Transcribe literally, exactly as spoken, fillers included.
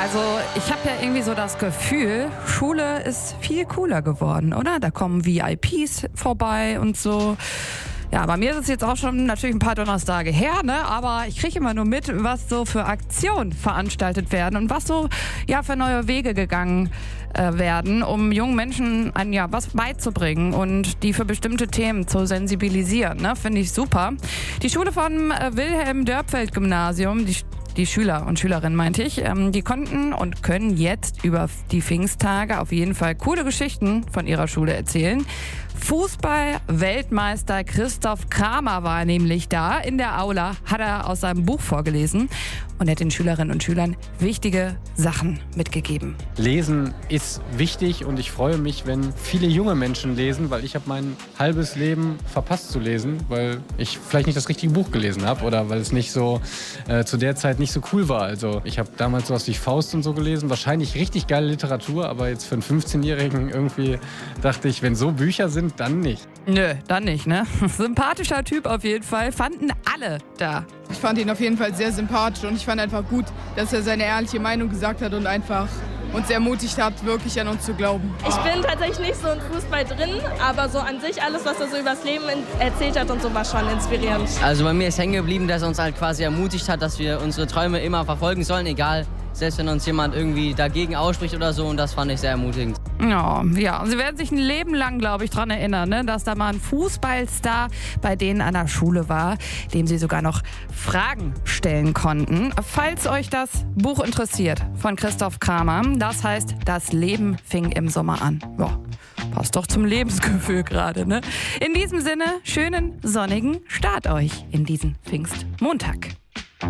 Also ich habe ja irgendwie so das Gefühl, Schule ist viel cooler geworden, oder? Da kommen V I Ps vorbei und so. Ja, bei mir ist es jetzt auch schon natürlich ein paar Donnerstage her, ne? Aber ich kriege immer nur mit, was so für Aktionen veranstaltet werden und was so ja für neue Wege gegangen äh, werden, um jungen Menschen ein, ja, was beizubringen und die für bestimmte Themen zu sensibilisieren. Ne? Finde ich super. Die Schule vom äh, Wilhelm-Dörpfeld-Gymnasium, die Die Schüler und Schülerinnen, meinte ich, ähm, die konnten und können jetzt über die Pfingsttage auf jeden Fall coole Geschichten von ihrer Schule erzählen. Fußball-Weltmeister Christoph Kramer war nämlich da. In der Aula hat er aus seinem Buch vorgelesen und hat den Schülerinnen und Schülern wichtige Sachen mitgegeben. Lesen ist wichtig und ich freue mich, wenn viele junge Menschen lesen, weil ich habe mein halbes Leben verpasst zu lesen, weil ich vielleicht nicht das richtige Buch gelesen habe oder weil es nicht so äh, zu der Zeit nicht so cool war. Also ich habe damals sowas wie Faust und so gelesen, wahrscheinlich richtig geile Literatur, aber jetzt für einen fünfzehnjährigen irgendwie dachte ich, wenn so Bücher sind, dann nicht. Nö, dann nicht, ne? Sympathischer Typ auf jeden Fall, fanden alle da. Ich fand ihn auf jeden Fall sehr sympathisch und ich fand einfach gut, dass er seine ehrliche Meinung gesagt hat und einfach uns ermutigt hat, wirklich an uns zu glauben. Ich bin tatsächlich nicht so im Fußball drin, aber so an sich alles, was er so übers Leben erzählt hat und so, war schon inspirierend. Also bei mir ist hängen geblieben, dass er uns halt quasi ermutigt hat, dass wir unsere Träume immer verfolgen sollen, egal, selbst wenn uns jemand irgendwie dagegen ausspricht oder so, und das fand ich sehr ermutigend. Ja, ja, Sie werden sich ein Leben lang, glaube ich, daran erinnern, ne, dass da mal ein Fußballstar bei denen an der Schule war, dem Sie sogar noch Fragen stellen konnten. Falls euch das Buch interessiert von Christoph Kramer, das heißt, das Leben fing im Sommer an. Ja, passt doch zum Lebensgefühl gerade, ne? In diesem Sinne, schönen sonnigen Start euch in diesen Pfingstmontag.